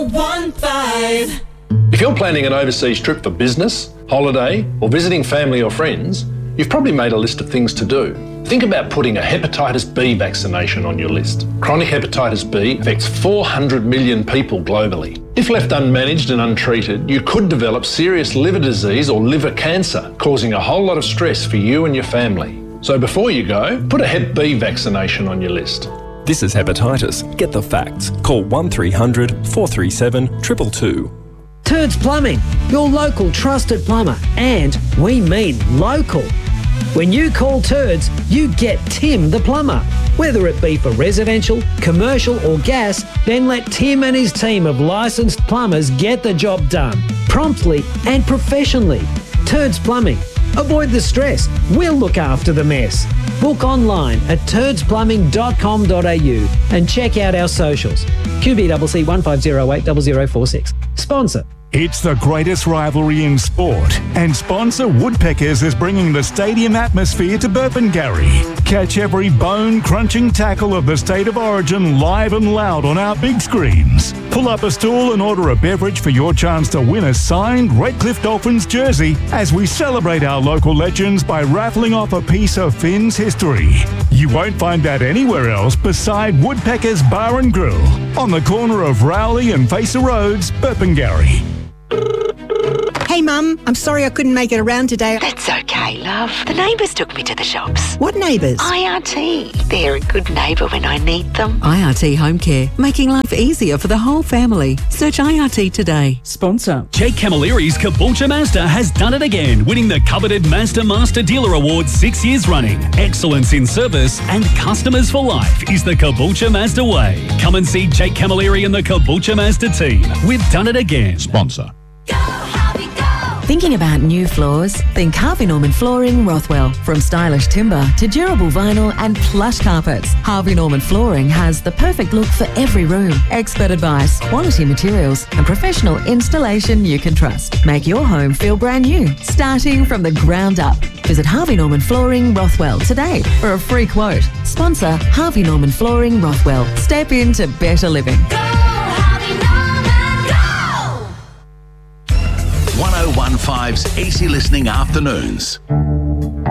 1-5. If you're planning an overseas trip for business, holiday, or visiting family or friends, you've probably made a list of things to do. Think about putting a hepatitis B vaccination on your list. Chronic hepatitis B affects 400 million people globally. If left unmanaged and untreated, you could develop serious liver disease or liver cancer, causing a whole lot of stress for you and your family. So before you go, put a Hep B vaccination on your list. This is hepatitis. Get the facts. Call 1300 437 222. Turds Plumbing, your local trusted plumber. And we mean local. When you call Turds, you get Tim the plumber. Whether it be for residential, commercial or gas, then let Tim and his team of licensed plumbers get the job done, promptly and professionally. Turds Plumbing. Avoid the stress. We'll look after the mess. Book online at turdsplumbing.com.au and check out our socials. QBCC 1508 0046. Sponsor. It's the greatest rivalry in sport, and sponsor Woodpeckers is bringing the stadium atmosphere to Burpengary. Catch every bone-crunching tackle of the state of origin live and loud on our big screens. Pull up a stool and order a beverage for your chance to win a signed Redcliffe Dolphins jersey as we celebrate our local legends by raffling off a piece of Finn's history. You won't find that anywhere else beside Woodpeckers Bar and Grill on the corner of Rowley and Facer Roads, Burpengary. Hey Mum, I'm sorry I couldn't make it around today. That's okay, love. The neighbours took me to the shops. What neighbours? IRT. They're a good neighbour when I need them. IRT Home Care, making life easier for the whole family. Search IRT today. Sponsor. Jake Camilleri's Caboolture Mazda has done it again, winning the coveted Mazda Master Dealer Award 6 years running. Excellence in service and customers for life is the Caboolture Mazda way. Come and see Jake Camilleri and the Caboolture Mazda team. We've done it again. Sponsor. Thinking about new floors? Think Harvey Norman Flooring, Rothwell. From stylish timber to durable vinyl and plush carpets, Harvey Norman Flooring has the perfect look for every room. Expert advice, quality materials, and professional installation you can trust. Make your home feel brand new, starting from the ground up. Visit Harvey Norman Flooring, Rothwell today for a free quote. Sponsor Harvey Norman Flooring, Rothwell. Step into better living. 1015's Easy Listening Afternoons.